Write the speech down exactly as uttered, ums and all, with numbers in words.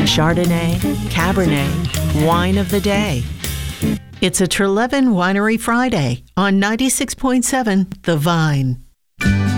Chardonnay, Cabernet, Wine of the Day. It's a Treleaven Winery Friday on ninety-six point seven The Vine.